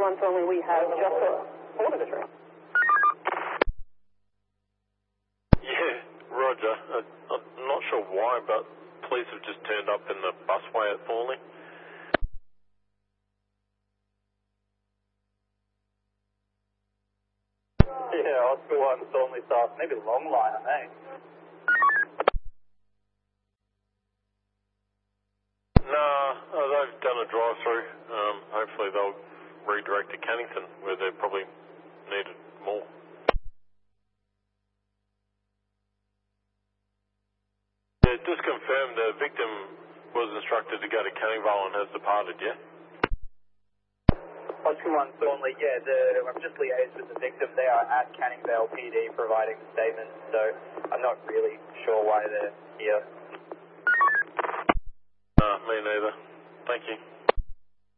One Thornley, we have just ordered a train. Yeah, roger. I'm not sure why, but police have just turned up in the busway at Thornley. Yeah, Oscar 1 Thornley South, maybe long line, eh? Nah, they've done a drive-through. Hopefully they'll redirect to Cannington, where they probably needed more. Yeah, just confirmed the victim was instructed to go to Canning Vale and has departed, yeah? Oscar 1 Thornley, yeah, I've just liaised with the victim. They are at Canning Vale PD providing statements, so I'm not really sure why they're here. Me neither. Thank you.